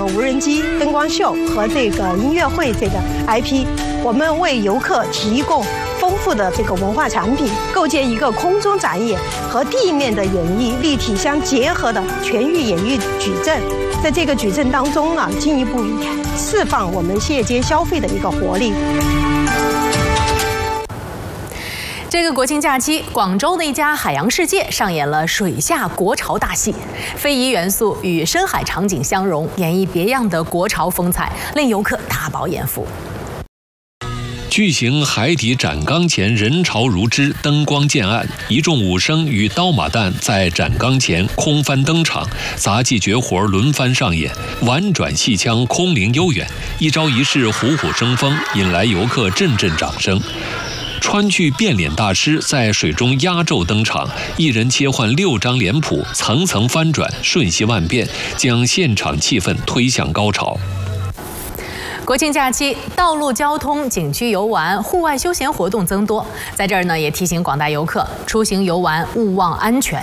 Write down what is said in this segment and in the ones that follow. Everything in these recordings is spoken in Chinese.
无人机、灯光秀和这个音乐会这个 IP， 我们为游客提供丰富的这个文化产品，构建一个空中展演和地面的演绎立体相结合的全域演绎矩阵。在这个矩阵当中呢，进一步释放我们夜间消费的一个活力。 这个国庆假期，广州的一家海洋世界上演了水下国潮大戏，非遗元素与深海场景相融，演绎别样的国潮风采，令游客大饱眼福。 巨型海底展缸前人潮如织，灯光渐暗，一众武生与刀马旦在展缸前空翻登场，杂技绝活轮番上演，婉转戏腔空灵悠远，一招一式虎虎生风，引来游客阵阵掌声。川剧变脸大师在水中压轴登场，一人切换6张脸谱，层层翻转，瞬息万变，将现场气氛推向高潮。 国庆假期，道路交通、景区游玩、户外休闲活动增多，在这儿呢也提醒广大游客，出行游玩勿忘安全。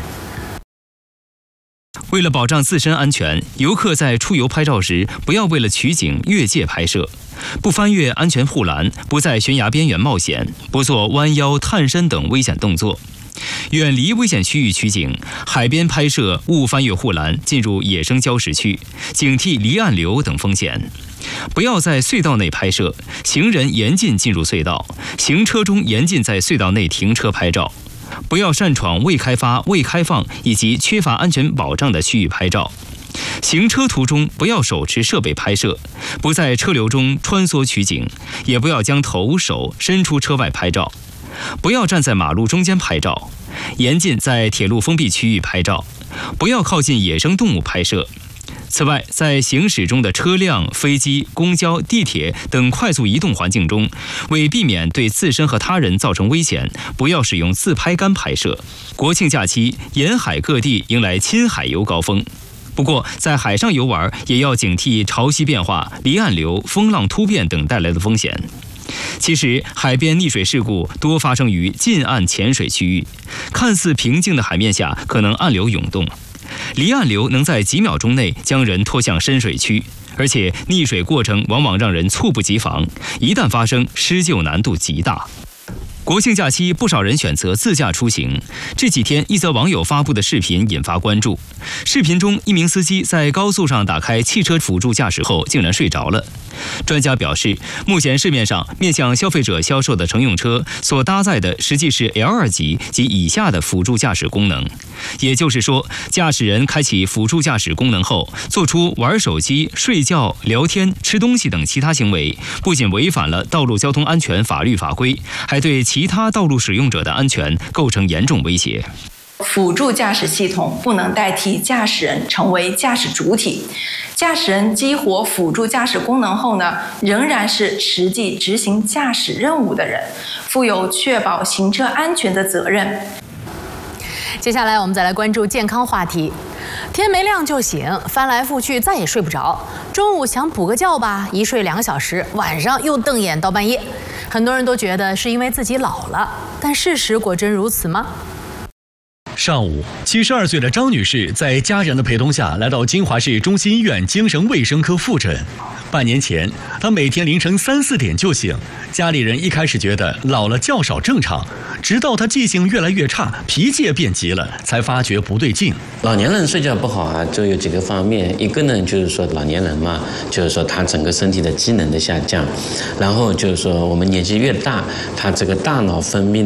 为了保障自身安全，游客在出游拍照时，不要为了取景越界拍摄，不翻越安全护栏，不在悬崖边缘冒险，不做弯腰、探身等危险动作。远离危险区域取景，海边拍摄勿翻越护栏，进入野生礁石区，警惕离岸流等风险。不要在隧道内拍摄，行人严禁进入隧道，行车中严禁在隧道内停车拍照。不要擅闯未开发、未开放以及缺乏安全保障的区域拍照。行车途中不要手持设备拍摄，不在车流中穿梭取景，也不要将头手伸出车外拍照。不要站在马路中间拍照，严禁在铁路封闭区域拍照，不要靠近野生动物拍摄。此外，在行驶中的车辆、飞机、公交、地铁等快速移动环境中，为避免对自身和他人造成危险，不要使用自拍杆拍摄。国庆假期，沿海各地迎来亲海游高峰。不过，在海上游玩也要警惕潮汐变化、离岸流、风浪突变等带来的风险。其实，海边溺水事故多发生于近岸浅水区域，看似平静的海面下可能暗流涌动，离岸流能在几秒钟内将人拖向深水区，而且溺水过程往往让人猝不及防，一旦发生，施救难度极大。国庆假期，不少人选择自驾出行。这几天，一则网友发布的视频引发关注。视频中，一名司机在高速上打开汽车辅助驾驶后，竟然睡着了。专家表示，目前市面上面向消费者销售的乘用车所搭载的实际是 L2 级及以下的辅助驾驶功能。也就是说，驾驶人开启辅助驾驶功能后，做出玩手机、睡觉、聊天、吃东西等其他行为，不仅违反了道路交通安全法律法规，还对其他道路使用者的安全构成严重威胁。 辅助驾驶系统不能代替驾驶人成为驾驶主体，驾驶人激活辅助驾驶功能后呢，仍然是实际执行驾驶任务的人，负有确保行车安全的责任。 接下来我们再来关注健康话题。天没亮就醒，翻来覆去再也睡不着。中午想补个觉吧，一睡2个小时，晚上又瞪眼到半夜。很多人都觉得是因为自己老了，但事实果真如此吗？ 上午，72岁的张女士在家人的陪同下来到金华市中心医院精神卫生科复诊。半年前，她每天凌晨3、4点就醒，家里人一开始觉得老了觉少正常，直到她记性越来越差，脾气也变急了，才发觉不对劲。 老年人睡觉不好啊，就有几个方面，一个呢就是说老年人嘛，就是说他整个身体的机能的下降，然后就是说我们年纪越大，他这个大脑分泌